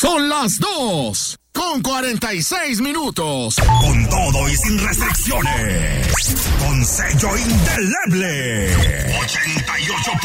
Son las 2:46. Con todo y sin restricciones. Con sello indeleble. 88.